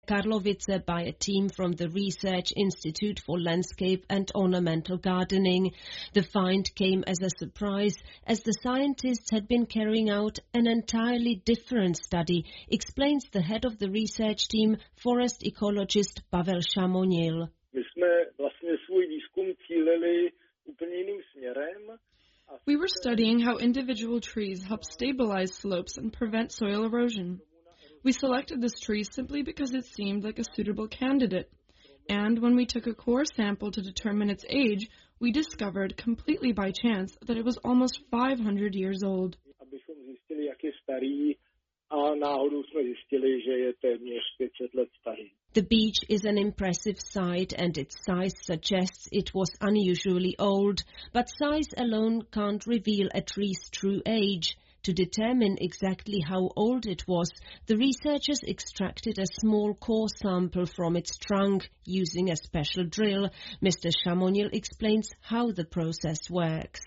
Karlovice by a team from the Research Institute for Landscape and Ornamental Gardening. The find came as a surprise, as the scientists had been carrying out an entirely different study, explains the head of the research team, forest ecologist Pavel Shamonil. We were studying how individual trees help stabilize slopes and prevent soil erosion. We selected this tree simply because it seemed like a suitable candidate. And when we took a core sample to determine its age, we discovered, completely by chance, that it was almost 500 years old. The beech is an impressive site and its size suggests it was unusually old, but size alone can't reveal a tree's true age. To determine exactly how old it was, the researchers extracted a small core sample from its trunk using a special drill. Mr. Shamonil explains how the process works.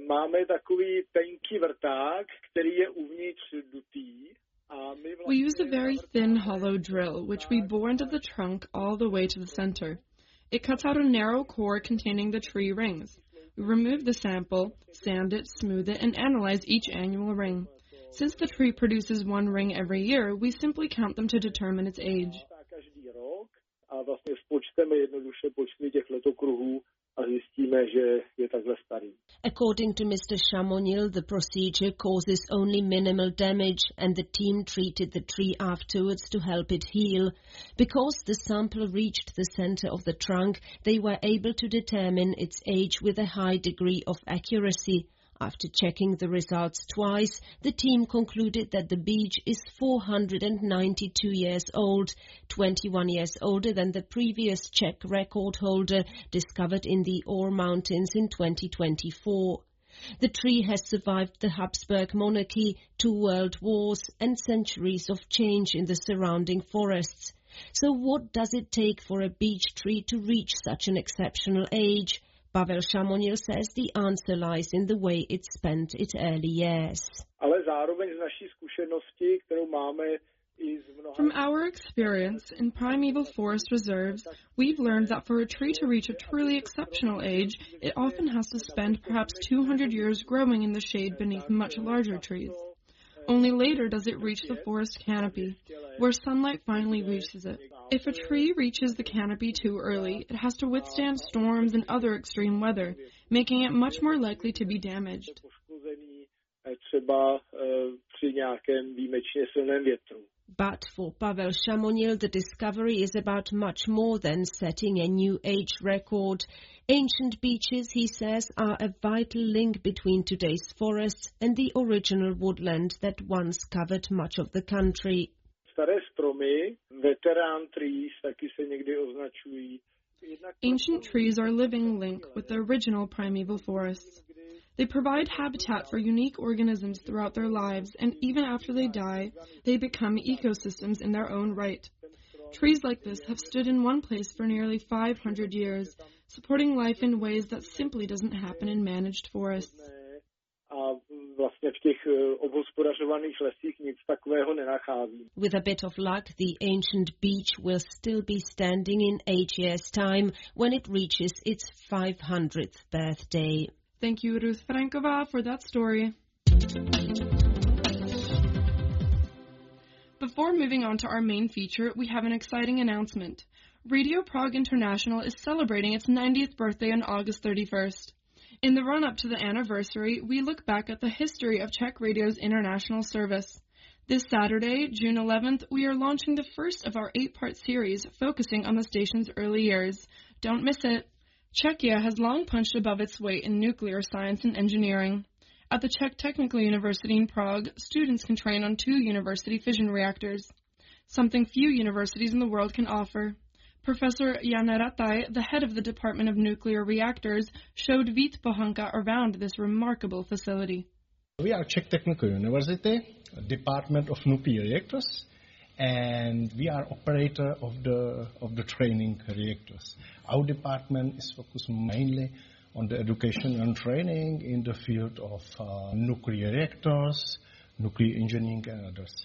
We use a very thin hollow drill, which we bore into the trunk all the way to the center. It cuts out a narrow core containing the tree rings. We remove the sample, sand it, smooth it, and analyze each annual ring. Since the tree produces one ring every year, we simply count them to determine its age. According to Mr. Shamonil, the procedure causes only minimal damage and the team treated the tree afterwards to help it heal. Because the sample reached the center of the trunk, they were able to determine its age with a high degree of accuracy. After checking the results twice, the team concluded that the beech is 492 years old, 21 years older than the previous Czech record holder discovered in the Ore Mountains in 2024. The tree has survived the Habsburg monarchy, 2 world wars and centuries of change in the surrounding forests. So what does it take for a beech tree to reach such an exceptional age? Pavel Shamonil says the answer lies in the way it spent its early years. From our experience in primeval forest reserves, we've learned that for a tree to reach a truly exceptional age, it often has to spend perhaps 200 years growing in the shade beneath much larger trees. Only later does it reach the forest canopy, where sunlight finally reaches it. If a tree reaches the canopy too early, it has to withstand storms and other extreme weather, making it much more likely to be damaged. But for Pavel Shamonil, the discovery is about much more than setting a new age record. Ancient beeches, he says, are a vital link between today's forests and the original woodland that once covered much of the country. Ancient trees are a living link with the original primeval forests. They provide habitat for unique organisms throughout their lives, and even after they die, they become ecosystems in their own right. Trees like this have stood in one place for nearly 500 years, supporting life in ways that simply doesn't happen in managed forests. With a bit of luck, the ancient beech will still be standing in 8 years' time when it reaches its 500th birthday. Thank you, Ruth Frankova, for that story. Before moving on to our main feature, we have an exciting announcement. Radio Prague International is celebrating its 90th birthday on August 31st. In the run-up to the anniversary, we look back at the history of Czech Radio's international service. This Saturday, June 11th, we are launching the first of our 8-part series focusing on the station's early years. Don't miss it. Czechia has long punched above its weight in nuclear science and engineering. At the Czech Technical University in Prague, students can train on 2 university fission reactors, something few universities in the world can offer. Professor Jan Rataj, the head of the Department of Nuclear Reactors, showed Vít Pohanka around this remarkable facility. We are Czech Technical University, Department of Nuclear Reactors, and we are operator of the training reactors. Our department is focused mainly on the education and training in the field of nuclear reactors, nuclear engineering and others.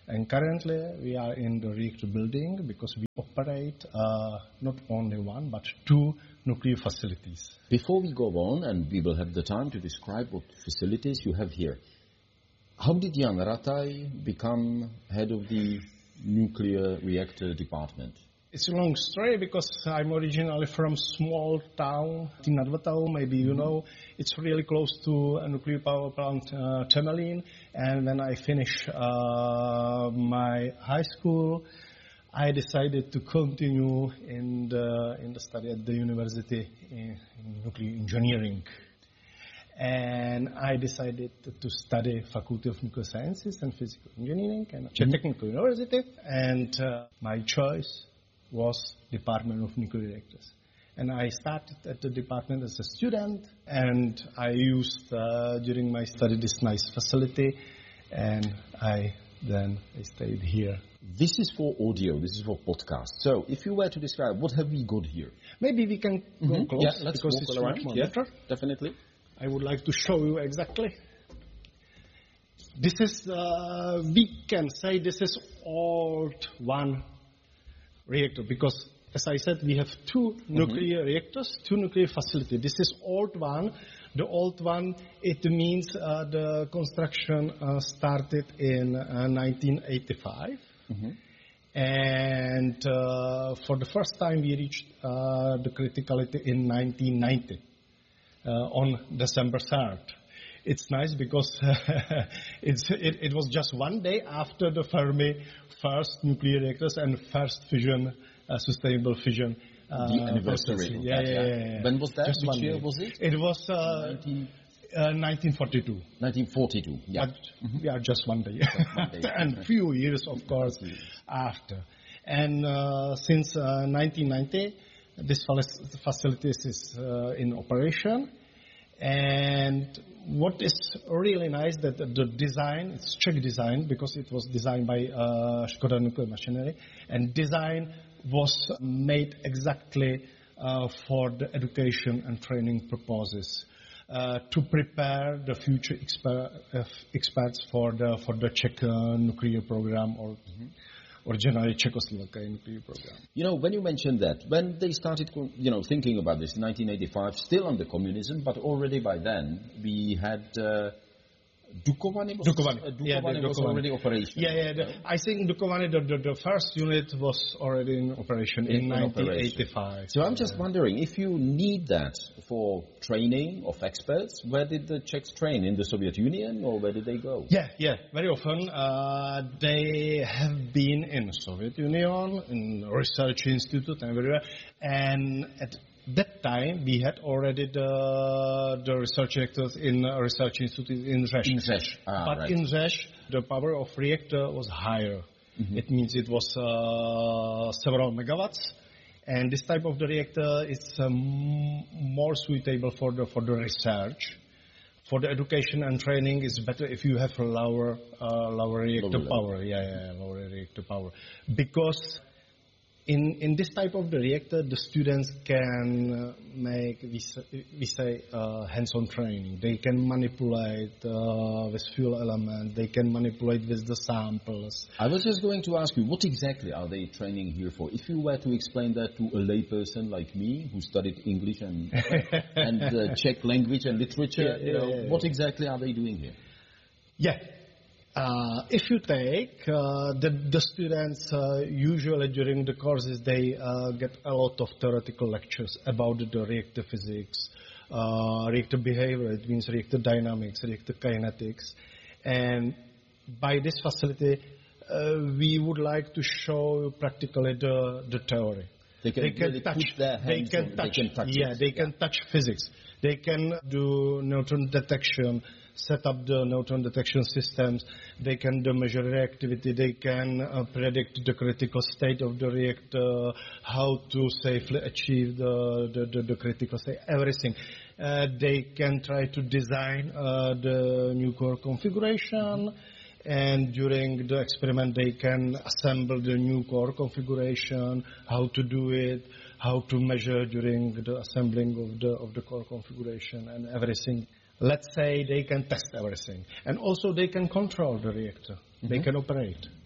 And currently we are in the reactor building because we operate not only one but two nuclear facilities. Before we go on, and we will have the time to describe what facilities you have here, how did Jan Rataj become head of the nuclear reactor department? It's a long story because I'm originally from small town, Tinadvatau, maybe you know. It's really close to a nuclear power plant, Temelín. And when I finished my high school, I decided to continue in the study at the university in nuclear engineering. And I decided to study Faculty of Nuclear Sciences and Physical Engineering at Czech Technical University. And my choice was Department of Nuclear Reactors. And I started at the department as a student, and I used during my study this nice facility, and I stayed here. This is for audio, this is for podcast. So if you were to describe, what have we got here? Maybe we can go close, yeah, let's because walk it's around. much more Yeah, better. definitely. I would like to show you exactly. This is, we can say this is old one reactor, because as I said, we have two nuclear reactors, two nuclear facilities. This is old one. The old one, it means the construction started in 1985. And for the first time we reached the criticality in 1990 on December 3rd. It's nice because it was just one day after the Fermi first nuclear reactors and first fission, sustainable fission. The anniversary. Yeah. When was that? Just Which one year day. was it? It was 1942. 1942, yeah. But we are just one day. one day. And few years, of course, after. And since 1990, this facility is in operation. And what is really nice that the design, it's Czech design because it was designed by Škoda Nuclear Machinery, and design was made exactly for the education and training purposes to prepare the future experts for the Czech nuclear program or generally Czechoslovakia nuclear program. You know, when you mentioned that, when they started, thinking about this in 1985, still under communism, but already by then we had Dukovany. Dukovany was already operational. Yeah. I think Dukovany, the first unit was already in operation in 1985. So I'm just wondering, if you need that for training of experts, where did the Czechs train? In the Soviet Union, or where did they go? Yeah. Very often they have been in Soviet Union, in research institute and everywhere. And at that time, we had already the research reactors in research institute in Rzesz. But in Rzesz, the power of reactor was higher. It means it was several megawatts. And this type of the reactor is more suitable for the research. For the education and training, it's better if you have lower reactor power. Lower reactor power. Because in this type of the reactor, the students can make, we say, hands-on training. They can manipulate with fuel element. They can manipulate with the samples. I was just going to ask you, what exactly are they training here for? If you were to explain that to a layperson like me, who studied English and Czech language and literature, what exactly are they doing here? Yeah. If you take the students, usually during the courses, they get a lot of theoretical lectures about the reactor physics, reactor behavior, it means reactor dynamics, reactor kinetics. And by this facility, we would like to show practically the theory. They can touch physics. They can do neutron detection, set up the neutron detection systems. They can do measure reactivity. They can predict the critical state of the reactor, how to safely achieve the critical state, everything. They can try to design the new core configuration. And during the experiment, they can assemble the new core configuration, how to do it, how to measure during the assembling of the core configuration and everything. Let's say they can test everything. And also they can control the reactor. They can operate.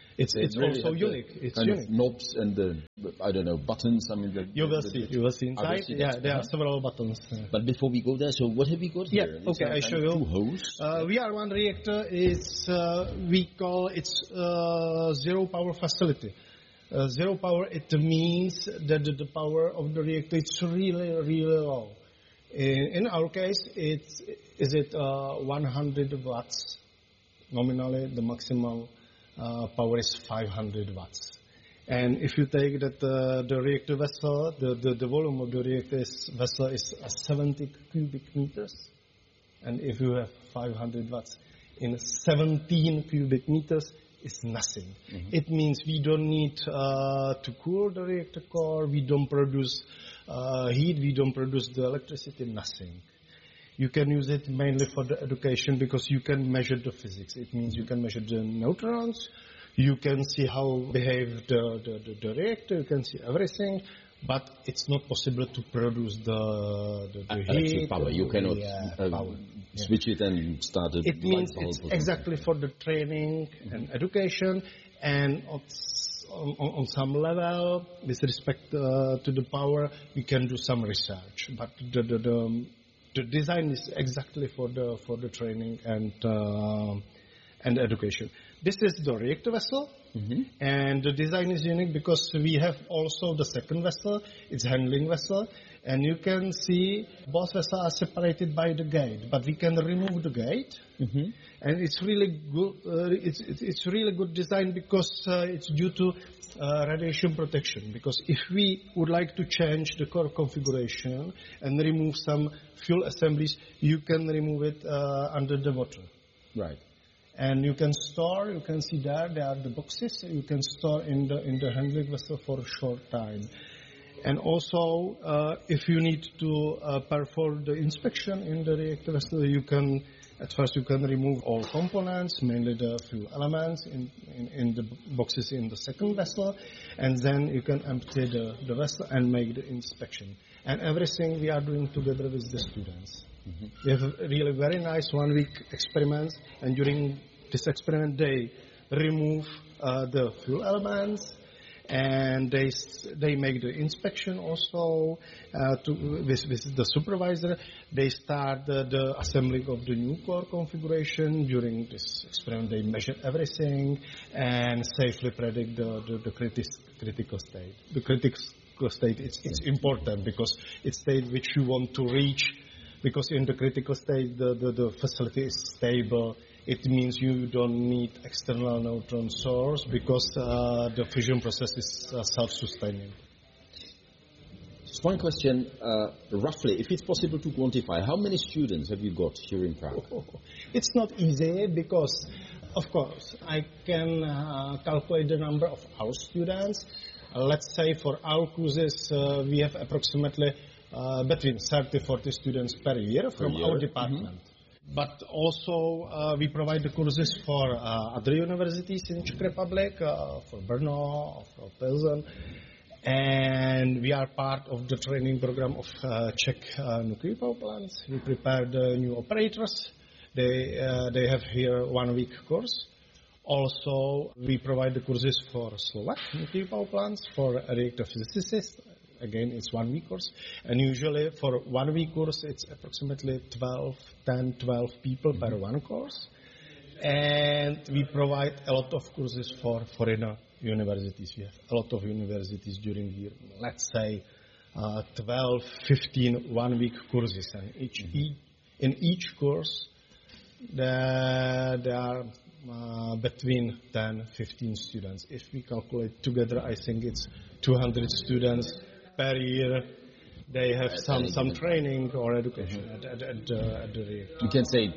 It's really also unique. It's kind unique. of knobs and the, I don't know, buttons. I mean, You will see inside. Yeah, there are several buttons. But before we go there, so what have we got here? Yeah, okay, I show you. Two holes. VR1 reactor is, we call it zero power facility. Zero power, it means that the power of the reactor is really, really low. In our case, is it 100 watts. Nominally, the maximum power is 500 watts. And if you take that the reactor vessel, the volume of the reactor vessel is 70 cubic meters. And if you have 500 watts in 17 cubic meters, it's nothing. Mm-hmm. It means we don't need to cool the reactor core, we don't produce heat, we don't produce the electricity, nothing. You can use it mainly for the education because you can measure the physics. It means you can measure the neutrons, you can see how behave the reactor, you can see everything, but it's not possible to produce the heat. Power. You cannot switch it and start it. It means it's exactly for the training and education, and on some level, with respect to the power, we can do some research. But the design is exactly for the training and education. This is the reactor vessel, and the design is unique because we have also the second vessel. It's handling vessel, and you can see both vessels are separated by the gate, but we can remove the gate, and it's really good. It's really good design because it's due to radiation protection. Because if we would like to change the core configuration and remove some fuel assemblies, you can remove it under the water. Right. And you can store, you can see there are the boxes, you can store in the handling vessel for a short time. And also, if you need to perform the inspection in the reactor vessel, at first you can remove all components, mainly the fuel elements in the boxes in the second vessel, and then you can empty the vessel and make the inspection. And everything we are doing together with the students. We have a really very nice 1-week experiments, and during this experiment they remove the fuel elements, and they make the inspection also with the supervisor. They start the assembling of the new core configuration. During this experiment they measure everything and safely predict the critical state. The critical state it's important because it's state which you want to reach, because in the critical state the facility is stable. It means you don't need external neutron source because the fission process is self-sustaining. Just one question, roughly, if it's possible to quantify, how many students have you got here in Prague? It's not easy because, of course, I can calculate the number of our students. Let's say for our courses, we have approximately between 30-40 students per year from our department. But also we provide the courses for other universities in Czech Republic, for Brno, for Pilsen, and we are part of the training program of Czech nuclear power plants. We prepare the new operators. They have here 1-week course. Also, we provide the courses for Slovak nuclear power plants, for reactor physicists. Again, it's 1-week course. And usually for 1-week course, it's approximately 12 people per one course. And we provide a lot of courses for foreign universities. We have a lot of universities during the year. Let's say 12, 15 1-week courses. And in each course, there are between 10, 15 students. If we calculate together, I think it's 200 students per year. They have some training or education at the reactor. You can say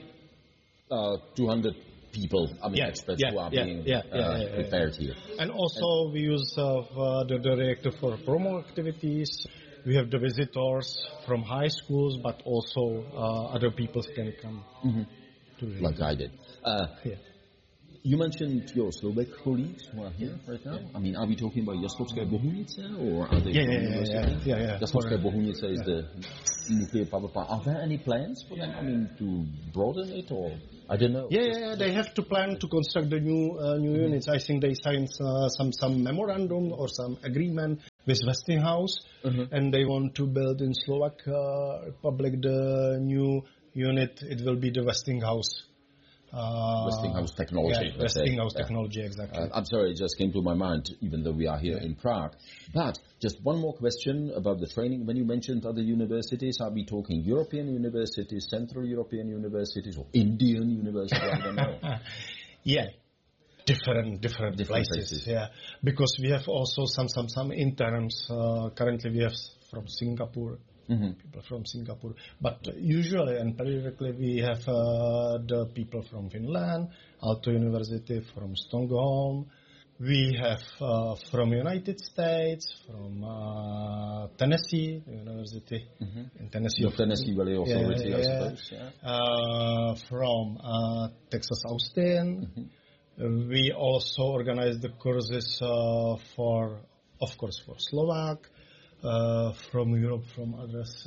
200 people, experts who are being prepared here. And also we use the reactor for promo activities. We have the visitors from high schools, but also other people can come. Like I did. You mentioned your Slovak colleagues who are here right now. I mean, are we talking about Jaslovská Bohunice or are they from university? Yeah. Jaslovská Bohunice is the nuclear power plant. Are there any plans for them? I mean, to broaden it or I don't know. Yeah. They have to plan to construct the new units. I think they signed some memorandum or some agreement with Westinghouse, and they want to build in Slovak Republic the new unit. It will be the Westinghouse. Westinghouse technology. Yeah, Westinghouse technology, exactly. I'm sorry, it just came to my mind, even though we are here in Prague. But just one more question about the training. When you mentioned other universities, are we talking European universities, Central European universities, or Indian universities? I don't know. Yeah. Different places. Yeah, because we have also some interns. Currently, we have from Singapore. People from Singapore, but usually and periodically we have the people from Finland, Aalto University, from Stockholm. We have from United States, from Tennessee University, in Tennessee. Tennessee Valley Authority, I suppose. Yeah. From Texas Austin. We also organize the courses for Slovak. From Europe, from others.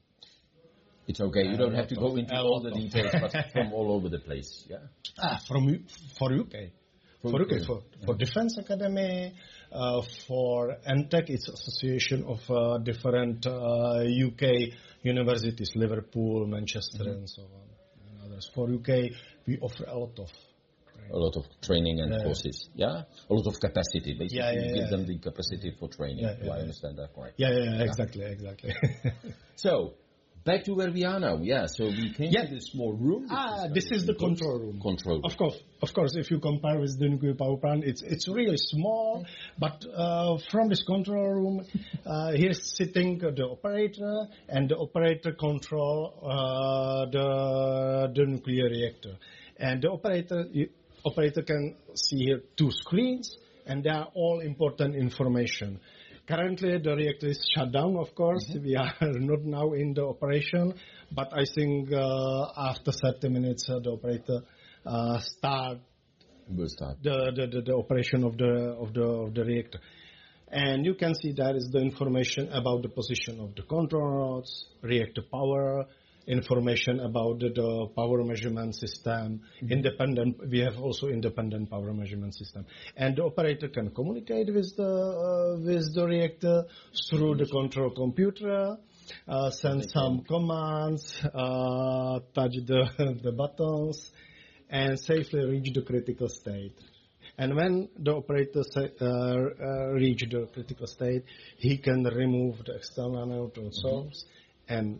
It's okay. You don't have to go into all the details, but from all over the place. Yeah. For UK. For Defense Academy, for ENTEC, it's association of different UK universities, Liverpool, Manchester, and so on, and others. For UK, we offer a lot of training and courses, a lot of capacity, basically. You give them the capacity for training. Do I understand that correctly? Yeah, exactly. So, back to where we are now. Yeah, so we came to this small room. This is the control room. Of course, if you compare with the nuclear power plant, it's really small, but from this control room, here's sitting the operator, and the operator control the nuclear reactor. And the operator can see here two screens, and they are all important information. Currently, the reactor is shut down, of course. We are not now in the operation, but I think after 30 minutes, the operator will start the operation of the reactor. And you can see that is the information about the position of the control rods, reactor power, information about the power measurement system, we have also independent power measurement system. And the operator can communicate with the reactor through the control computer, send some commands, touch the buttons, and safely reach the critical state. And when the operator reach the critical state, he can remove the external neutron source, and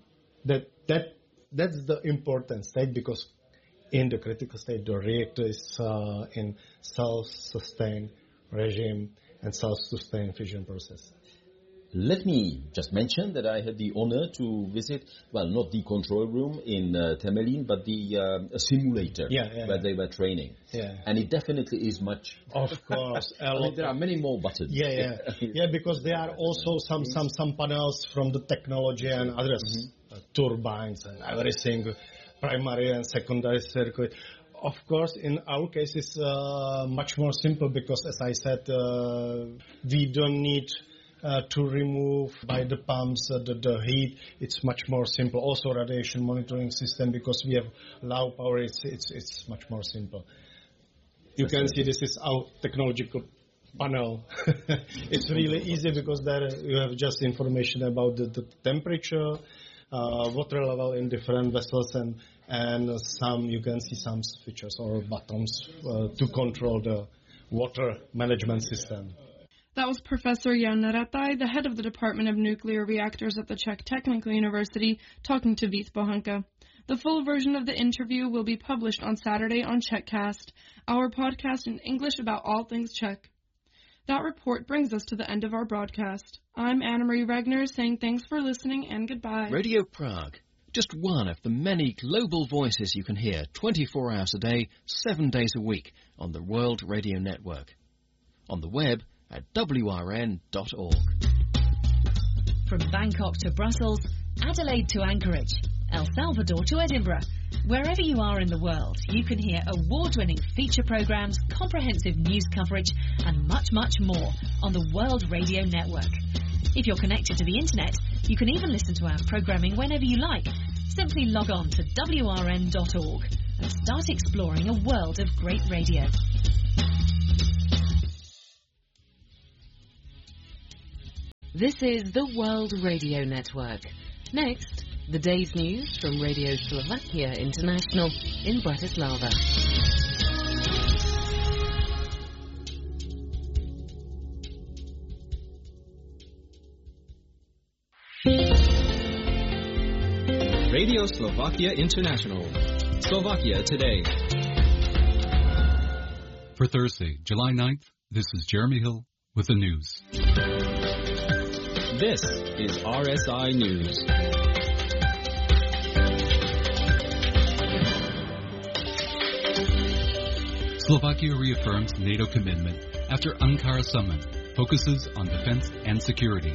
that's the important state, because in the critical state, the reactor is in self-sustained regime and self-sustained fission process. Let me just mention that I had the honor to visit, well, not the control room in Temelín, but the simulator where they were training. Yeah. And it definitely is much. Of course. There are many more buttons. Yeah, because there are also some panels from the technology and others, turbines and everything, primary and secondary circuit. Of course, in our case, it's much more simple because, as I said, we don't need to remove by the pumps the heat. It's much more simple. Also, radiation monitoring system, because we have low power, it's much more simple. You can see this is our technological panel. It's really easy because there you have just information about the temperature, water level in different vessels, and some you can see some switches or buttons to control the water management system. That was Professor Jan Rataj, the head of the Department of Nuclear Reactors at the Czech Technical University, talking to Víc Bohanka. The full version of the interview will be published on Saturday on Czechcast, our podcast in English about all things Czech. That report brings us to the end of our broadcast. I'm Anna-Marie Regner saying thanks for listening and goodbye. Radio Prague, just one of the many global voices you can hear 24 hours a day, 7 days a week on the World Radio Network. On the web at wrn.org. From Bangkok to Brussels, Adelaide to Anchorage, El Salvador to Edinburgh, Wherever you are in the world, you can hear award-winning feature programs, comprehensive news coverage, and much, much more on the World Radio Network. If you're connected to the internet, you can even listen to our programming whenever you like. Simply log on to wrn.org and start exploring a world of great radio. This is the World Radio Network. Next, the day's news from Radio Slovakia International in Bratislava. Radio Slovakia International. Slovakia Today. For Thursday, July 9th, this is Jeremy Hill with the news. This is RSI News. Slovakia reaffirms NATO commitment after Ankara summit, focuses on defense and security.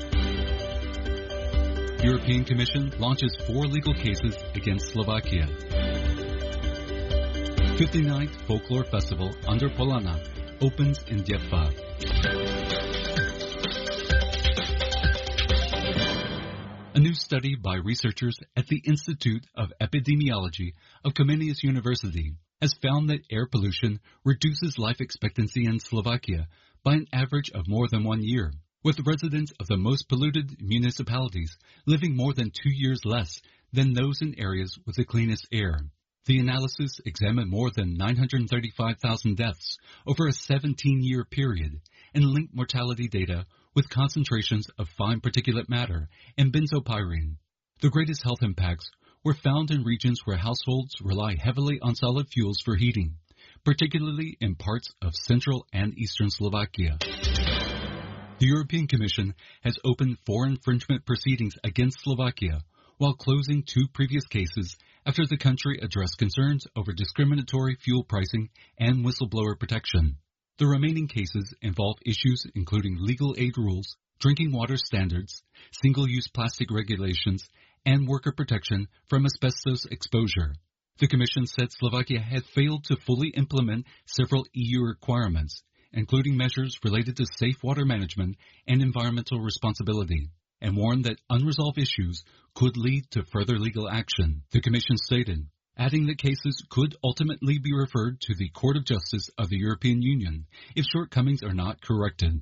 European Commission launches 4 legal cases against Slovakia. 59th Folklore Festival under Polana opens in Dětva. A new study by researchers at the Institute of Epidemiology of Comenius University has found that air pollution reduces life expectancy in Slovakia by an average of more than 1 year, with residents of the most polluted municipalities living more than 2 years less than those in areas with the cleanest air. The analysis examined more than 935,000 deaths over a 17-year period and linked mortality data with concentrations of fine particulate matter and benzopyrene. The greatest health impacts were found in regions where households rely heavily on solid fuels for heating, particularly in parts of central and eastern Slovakia. The European Commission has opened 4 infringement proceedings against Slovakia, while closing 2 previous cases after the country addressed concerns over discriminatory fuel pricing and whistleblower protection. The remaining cases involve issues including legal aid rules, drinking water standards, single-use plastic regulations, and worker protection from asbestos exposure. The Commission said Slovakia had failed to fully implement several EU requirements, including measures related to safe water management and environmental responsibility, and warned that unresolved issues could lead to further legal action, the Commission stated, adding that cases could ultimately be referred to the Court of Justice of the European Union if shortcomings are not corrected.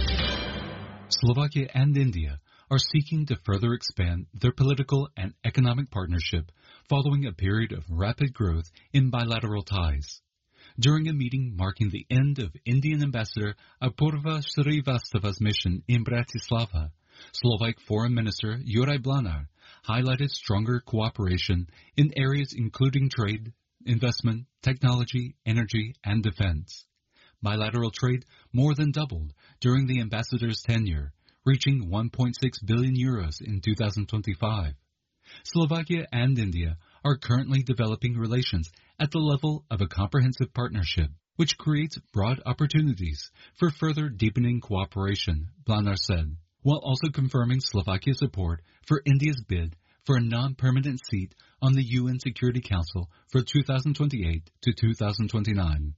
Slovakia and India are seeking to further expand their political and economic partnership following a period of rapid growth in bilateral ties. During a meeting marking the end of Indian Ambassador Apurva Srivastawa's mission in Bratislava, Slovak Foreign Minister Juraj Blanar highlighted stronger cooperation in areas including trade, investment, technology, energy, and defense. Bilateral trade more than doubled during the ambassador's tenure, reaching 1.6 billion euros in 2025. Slovakia and India are currently developing relations at the level of a comprehensive partnership, which creates broad opportunities for further deepening cooperation, Blanar said, while also confirming Slovakia's support for India's bid for a non-permanent seat on the UN Security Council for 2028 to 2029.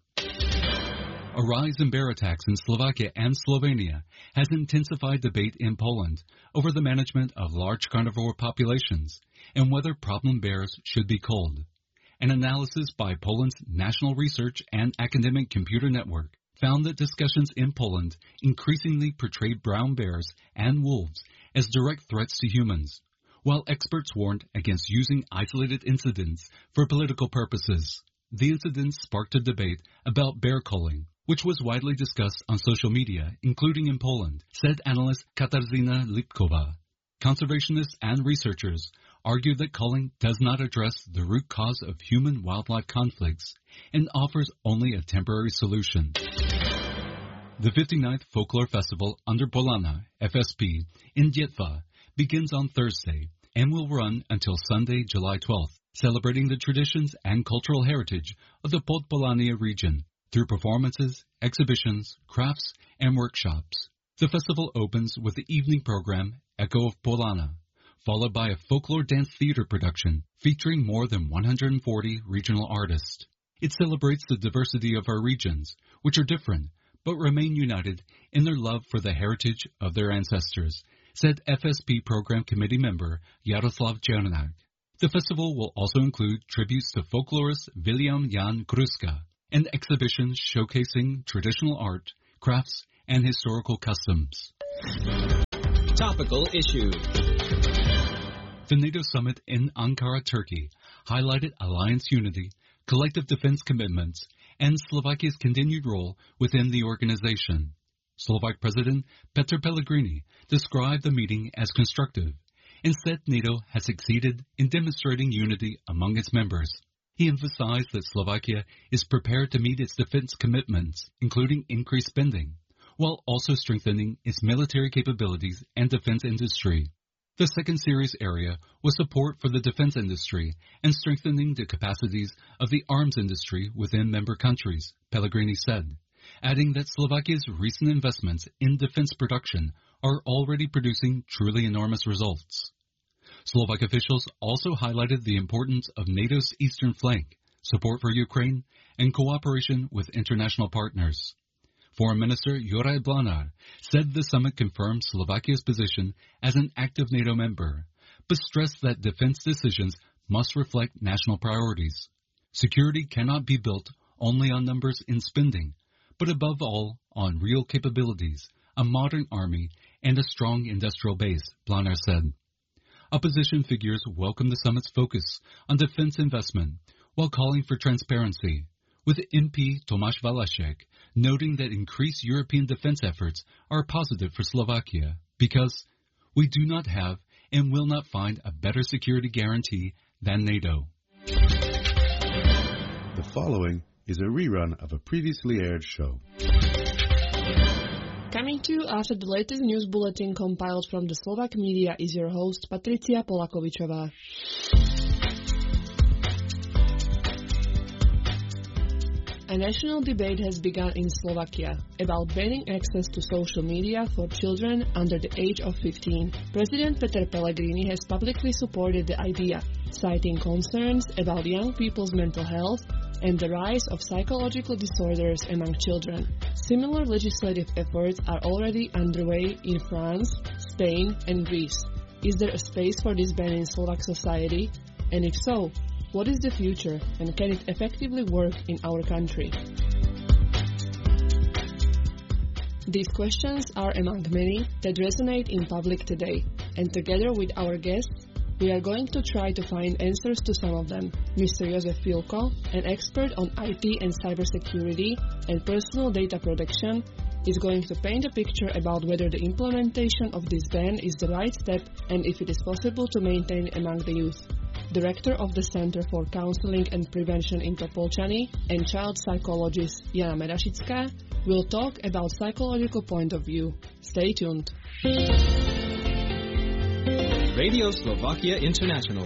A rise in bear attacks in Slovakia and Slovenia has intensified debate in Poland over the management of large carnivore populations and whether problem bears should be culled. An analysis by Poland's National Research and Academic Computer Network found that discussions in Poland increasingly portrayed brown bears and wolves as direct threats to humans, while experts warned against using isolated incidents for political purposes. The incidents sparked a debate about bear culling, which was widely discussed on social media, including in Poland, said analyst Katarzyna Lipkova. Conservationists and researchers argue that culling does not address the root cause of human-wildlife conflicts and offers only a temporary solution. The 59th Folklore Festival under Polana, FSP, in Dětva begins on Thursday and will run until Sunday, July 12th, celebrating the traditions and cultural heritage of the Podpolania region through performances, exhibitions, crafts, and workshops. The festival opens with the evening program, Echo of Polana, followed by a folklore dance theater production featuring more than 140 regional artists. It celebrates the diversity of our regions, which are different, but remain united in their love for the heritage of their ancestors, said FSP Program Committee member Jaroslav Černak. The festival will also include tributes to folklorist William Jan Gruska and exhibitions showcasing traditional art, crafts, and historical customs. Topical issue. The NATO summit in Ankara, Turkey, highlighted alliance unity, collective defense commitments, and Slovakia's continued role within the organization. Slovak President Petr Pellegrini described the meeting as constructive and said NATO has succeeded in demonstrating unity among its members. He emphasized that Slovakia is prepared to meet its defense commitments, including increased spending, while also strengthening its military capabilities and defense industry. The second serious area was support for the defense industry and strengthening the capacities of the arms industry within member countries, Pellegrini said, adding that Slovakia's recent investments in defense production are already producing truly enormous results. Slovak officials also highlighted the importance of NATO's eastern flank, support for Ukraine, and cooperation with international partners. Foreign Minister Juraj Blanar said the summit confirmed Slovakia's position as an active NATO member, but stressed that defense decisions must reflect national priorities. Security cannot be built only on numbers in spending, but above all on real capabilities, a modern army, and a strong industrial base, Blanar said. Opposition figures welcomed the summit's focus on defense investment while calling for transparency, with MP Tomáš Valašek noting that increased European defense efforts are positive for Slovakia because we do not have and will not find a better security guarantee than NATO. The following is a rerun of a previously aired show. Coming to you after the latest news bulletin compiled from the Slovak media is your host Patricia Polakovičová. A national debate has begun in Slovakia about banning access to social media for children under the age of 15. President Petr Pellegrini has publicly supported the idea, citing concerns about young people's mental health and the rise of psychological disorders among children. Similar legislative efforts are already underway in France, Spain, and Greece. Is there a space for this ban in Slovak society? And if so, what is the future, and can it effectively work in our country? These questions are among many that resonate in public today, and together with our guests, we are going to try to find answers to some of them. Mr. Jozef Filko, an expert on IT and cybersecurity and personal data protection, is going to paint a picture about whether the implementation of this ban is the right step and if it is possible to maintain among the youth. Director of the Center for Counseling and Prevention in Topolčany and child psychologist Jana Merašická will talk about psychological point of view. Stay tuned. Radio Slovakia International.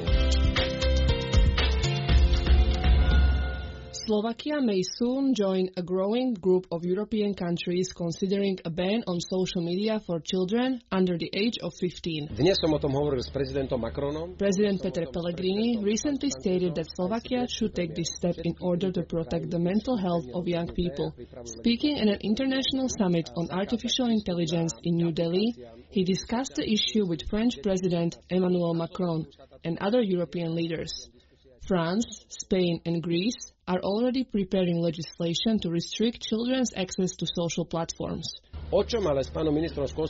Slovakia may soon join a growing group of European countries considering a ban on social media for children under the age of 15. Dnes som o tom hovoril s prezidentom Macronom. President Petr Pellegrini recently stated that Slovakia should take this step in order to protect the mental health of young people. Speaking at an international summit on artificial intelligence in New Delhi, he discussed the issue with French President Emmanuel Macron and other European leaders. France, Spain, and Greece are already preparing legislation to restrict children's access to social platforms. According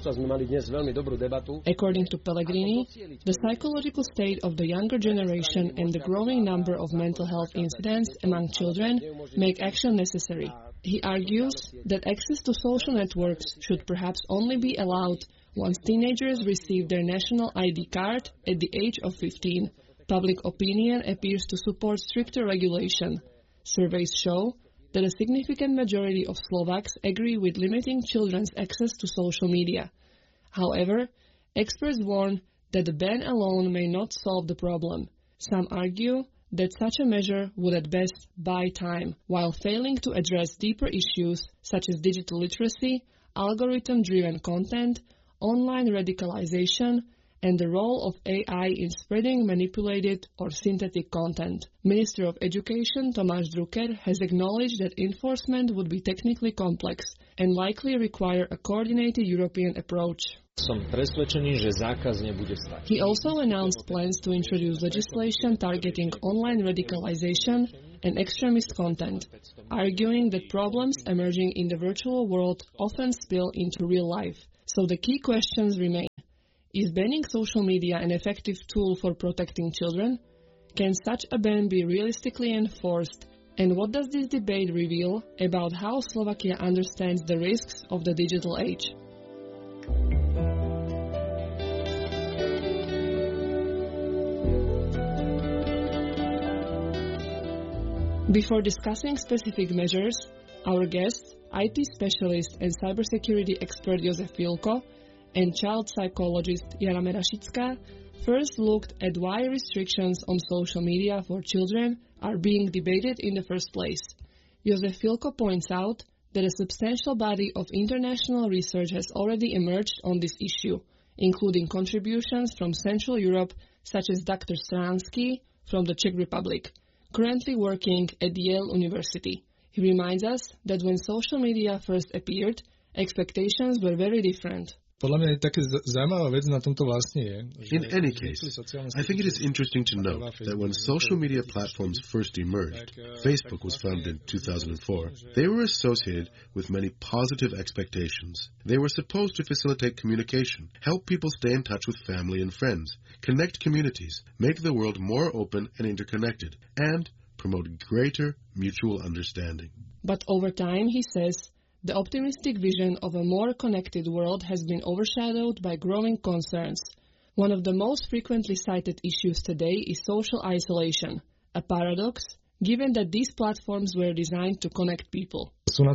to Pellegrini, the psychological state of the younger generation and the growing number of mental health incidents among children make action necessary. He argues that access to social networks should perhaps only be allowed once teenagers receive their national ID card at the age of 15. Public opinion appears to support stricter regulation. Surveys show that a significant majority of Slovaks agree with limiting children's access to social media. However, experts warn that the ban alone may not solve the problem. Some argue that such a measure would at best buy time, while failing to address deeper issues such as digital literacy, algorithm-driven content, online radicalization, and the role of AI in spreading manipulated or synthetic content. Minister of Education Tomáš Drucker has acknowledged that enforcement would be technically complex and likely require a coordinated European approach. He also announced plans to introduce legislation targeting online radicalization and extremist content, arguing that problems emerging in the virtual world often spill into real life. So the key questions remain. Is banning social media an effective tool for protecting children? Can such a ban be realistically enforced? And what does this debate reveal about how Slovakia understands the risks of the digital age? Before discussing specific measures, our guests, IT specialist and cybersecurity expert Jozef Vilko and child psychologist Jana Merašická, first looked at why restrictions on social media for children are being debated in the first place. Jozef Vilko points out that a substantial body of international research has already emerged on this issue, including contributions from Central Europe, such as Dr. Stransky from the Czech Republic, currently working at Yale University. He reminds us that when social media first appeared, expectations were very different. In any case, I think it is interesting to note that when social media platforms first emerged, Facebook was founded in 2004, they were associated with many positive expectations. They were supposed to facilitate communication, help people stay in touch with family and friends, connect communities, make the world more open and interconnected, and promote greater mutual understanding. But over time, he says, the optimistic vision of a more connected world has been overshadowed by growing concerns. One of the most frequently cited issues today is social isolation, a paradox, given that these platforms were designed to connect people. There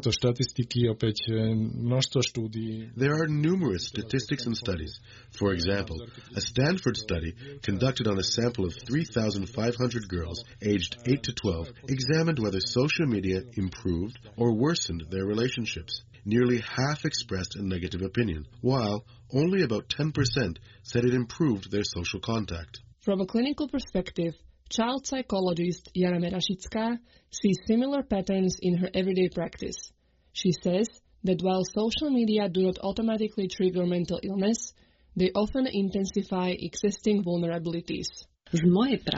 are numerous statistics and studies. For example, a Stanford study conducted on a sample of 3,500 girls aged 8 to 12 examined whether social media improved or worsened their relationships. Nearly half expressed a negative opinion, while only about 10% said it improved their social contact. From a clinical perspective, child psychologist Jana Merašická sees similar patterns in her everyday practice. She says that while social media do not automatically trigger mental illness, they often intensify existing vulnerabilities. From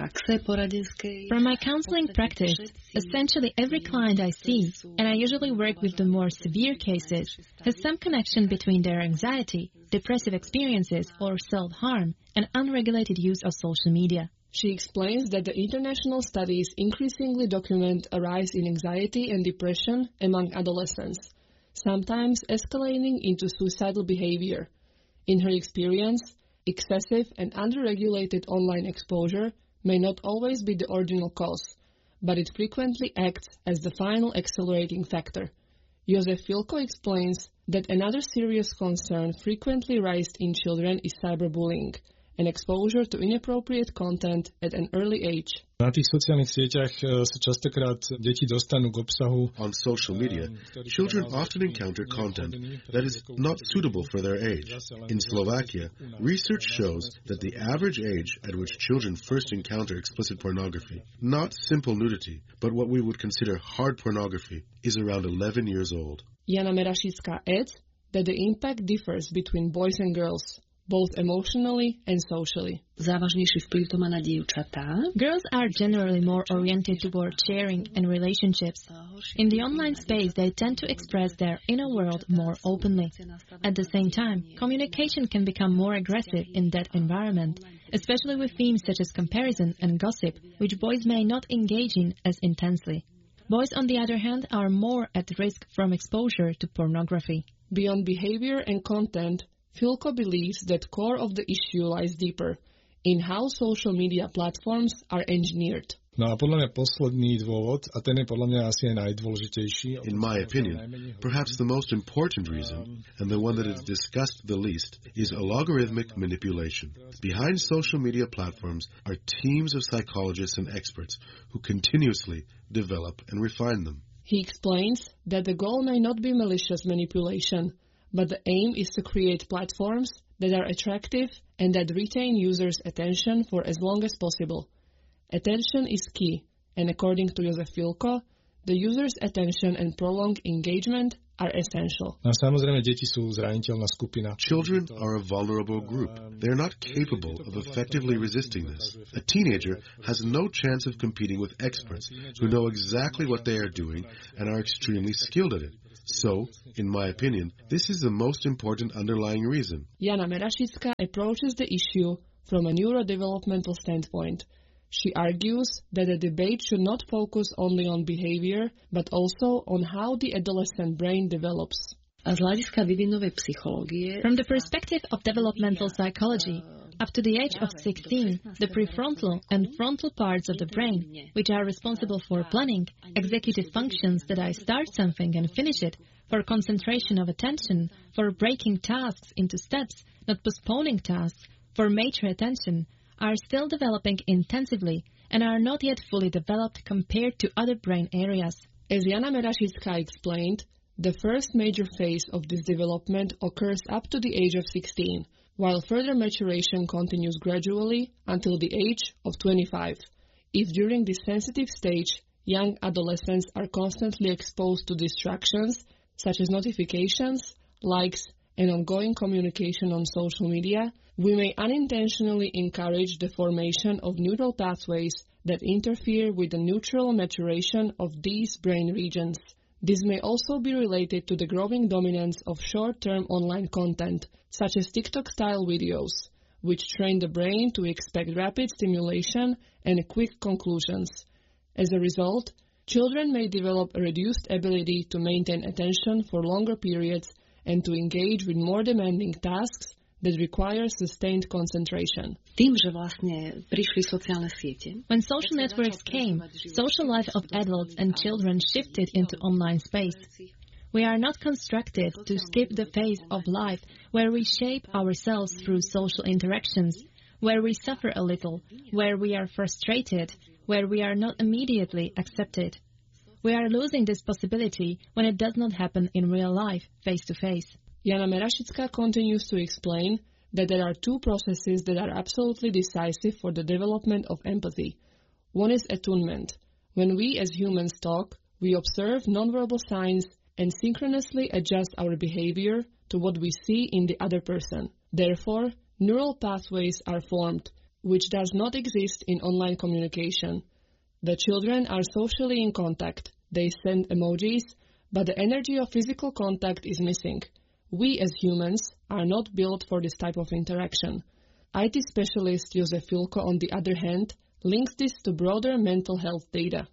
my counseling practice, essentially every client I see, and I usually work with the more severe cases, has some connection between their anxiety, depressive experiences, or self-harm, and unregulated use of social media. She explains that the international studies increasingly document a rise in anxiety and depression among adolescents, sometimes escalating into suicidal behavior. In her experience, excessive and underregulated online exposure may not always be the original cause, but it frequently acts as the final accelerating factor. Jozef Vilko explains that another serious concern frequently raised in children is cyberbullying, and exposure to inappropriate content at an early age. On social media, children often encounter content that is not suitable for their age. In Slovakia, research shows that the average age at which children first encounter explicit pornography, not simple nudity, but what we would consider hard pornography, is around 11 years old. Jana Merašická adds that the impact differs between boys and girls, both emotionally and socially. Girls are generally more oriented toward sharing and relationships. In the online space, they tend to express their inner world more openly. At the same time, communication can become more aggressive in that environment, especially with themes such as comparison and gossip, which boys may not engage in as intensely. Boys, on the other hand, are more at risk from exposure to pornography. Beyond behavior and content, Vilko believes that core of the issue lies deeper, in how social media platforms are engineered. In my opinion, perhaps the most important reason, and the one that is discussed the least, is algorithmic manipulation. Behind social media platforms are teams of psychologists and experts who continuously develop and refine them. He explains that the goal may not be malicious manipulation, but the aim is to create platforms that are attractive and that retain users' attention for as long as possible. Attention is key, and according to Jozef Filko, the user's attention and prolonged engagement are essential. Children are a vulnerable group. They are not capable of effectively resisting this. A teenager has no chance of competing with experts who know exactly what they are doing and are extremely skilled at it. So, in my opinion, this is the most important underlying reason. Jana Merašická approaches the issue from a neurodevelopmental standpoint. She argues that the debate should not focus only on behavior, but also on how the adolescent brain develops. From the perspective of developmental psychology, up to the age of 16, the prefrontal and frontal parts of the brain, which are responsible for planning, executive functions that I start something and finish it, for concentration of attention, for breaking tasks into steps, not postponing tasks, for mature attention, are still developing intensively and are not yet fully developed compared to other brain areas. As Jana Merašická explained, the first major phase of this development occurs up to the age of 16, while further maturation continues gradually until the age of 25. If during this sensitive stage, young adolescents are constantly exposed to distractions, such as notifications, likes, and ongoing communication on social media, we may unintentionally encourage the formation of neural pathways that interfere with the natural maturation of these brain regions. This may also be related to the growing dominance of short-term online content, such as TikTok-style videos, which train the brain to expect rapid stimulation and quick conclusions. As a result, children may develop a reduced ability to maintain attention for longer periods and to engage with more demanding tasks that require sustained concentration. When social networks came, social life of adults and children shifted into online space. We are not constructed to skip the phase of life where we shape ourselves through social interactions, where we suffer a little, where we are frustrated, where we are not immediately accepted. We are losing this possibility when it does not happen in real life, face to face. Jana Merašická continues to explain that there are two processes that are absolutely decisive for the development of empathy. One is attunement. When we as humans talk, we observe nonverbal signs and synchronously adjust our behavior to what we see in the other person. Therefore, neural pathways are formed, which does not exist in online communication. The children are socially in contact. They send emojis, but the energy of physical contact is missing. We as humans are not built for this type of interaction. IT specialist Jozef Filko, on the other hand, links this to broader mental health data.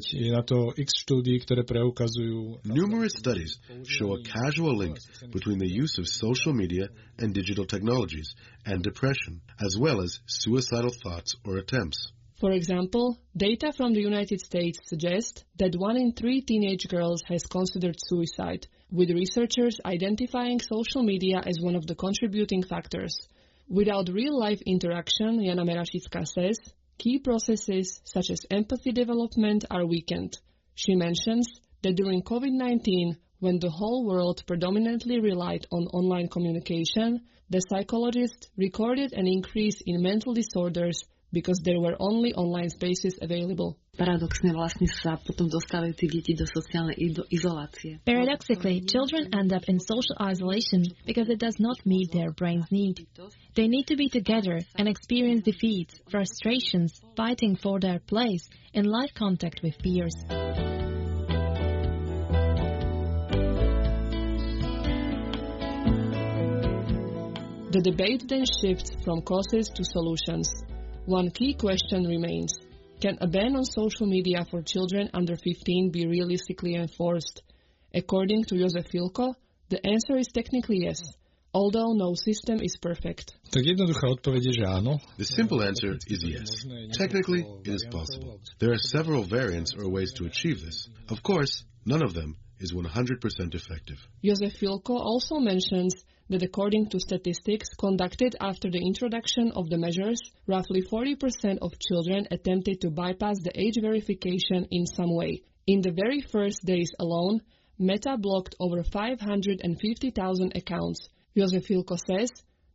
Numerous studies show a causal link between the use of social media and digital technologies and depression, as well as suicidal thoughts or attempts. For example, data from the United States suggest that 1 in 3 teenage girls has considered suicide, with researchers identifying social media as one of the contributing factors. Without real-life interaction, Jana Merašická says, key processes such as empathy development are weakened. She mentions that during COVID-19, when the whole world predominantly relied on online communication, the psychologists recorded an increase in mental disorders because there were only online spaces available. Paradoxne vlastne sa potom dostávajú tí deti do sociálnej izolácie. Paradoxically, children end up in social isolation because it does not meet their brain's need. They need to be together and experience defeats, frustrations, fighting for their place in live contact with peers. The debate then shifts from causes to solutions. One key question remains. Can a ban on social media for children under 15 be realistically enforced? According to Jozef Filko, the answer is technically yes, although no system is perfect. The simple answer is yes. Technically, it is possible. There are several variants or ways to achieve this. Of course, none of them is 100% effective. Jozef Filko also mentions that according to statistics conducted after the introduction of the measures, roughly 40% of children attempted to bypass the age verification in some way. In the very first days alone, Meta blocked over 550,000 accounts. Jozef Filko says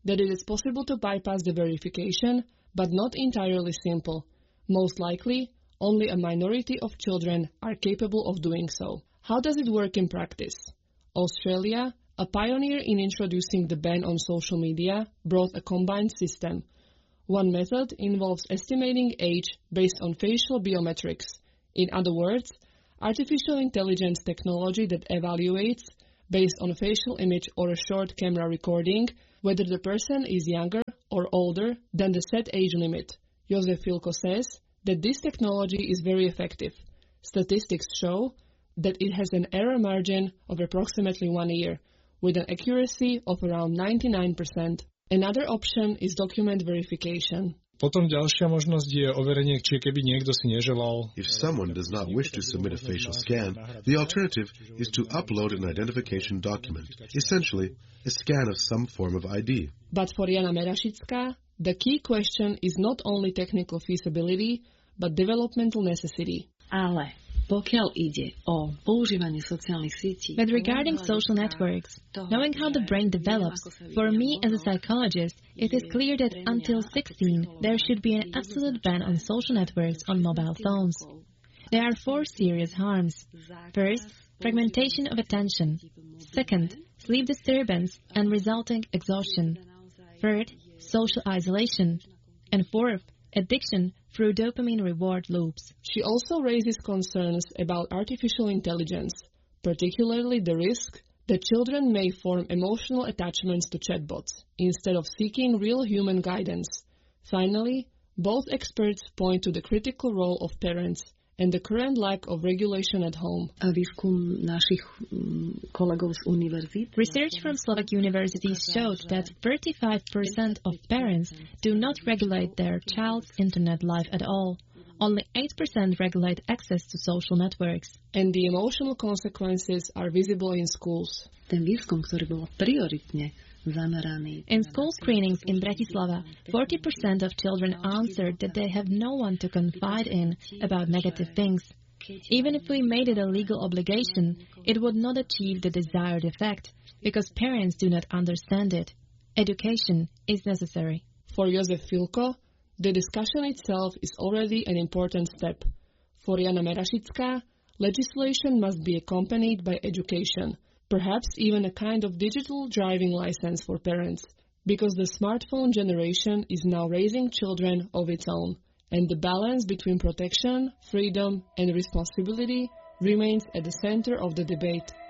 that it is possible to bypass the verification, but not entirely simple. Most likely, only a minority of children are capable of doing so. How does it work in practice? Australia, a pioneer in introducing the ban on social media, brought a combined system. One method involves estimating age based on facial biometrics. In other words, artificial intelligence technology that evaluates, based on a facial image or a short camera recording, whether the person is younger or older than the set age limit. Josef Filko says that this technology is very effective. Statistics show that it has an error margin of approximately 1 year, with an accuracy of around 99%. Another option is document verification. Potom ďalšia možnosť je overenie, či keby niekto si neželal. If someone does not wish to submit a facial scan, the alternative is to upload an identification document, essentially a scan of some form of ID. But for Jana Merašická, the key question is not only technical feasibility, but developmental necessity. Ale pokiaľ ide o používanie sociálnych sietí. But regarding social networks, knowing how the brain develops, for me as a psychologist, it is clear that until 16, there should be an absolute ban on social networks on mobile phones. There are 4 serious harms. First, fragmentation of attention. Second, sleep disturbance and resulting exhaustion. Third, social isolation. And fourth, addiction through dopamine reward loops. She also raises concerns about artificial intelligence, particularly the risk that children may form emotional attachments to chatbots instead of seeking real human guidance. Finally, both experts point to the critical role of parents and the current lack of regulation at home. Výskum našich kolegov z univerzít. Research from Slovak universities showed that 35% of parents do not regulate their child's internet life at all. Only 8% regulate access to social networks. And the emotional consequences are visible in schools. Ten výskum, ktorý bol prioritne zameraný. In school screenings in Bratislava, 40% of children answered that they have no one to confide in about negative things. Even if we made it a legal obligation, it would not achieve the desired effect, because parents do not understand it. Education is necessary. For Josef Filko, the discussion itself is already an important step. For Jana Merašická, legislation must be accompanied by education, perhaps even a kind of digital driving license for parents, because the smartphone generation is now raising children of its own, and the balance between protection, freedom, and responsibility remains at the center of the debate.